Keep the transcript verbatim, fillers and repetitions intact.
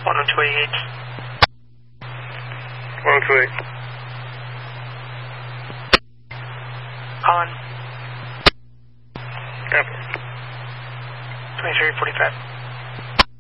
one oh two eighty-eight. one oh two eight. On. Apple. twenty-three forty-five.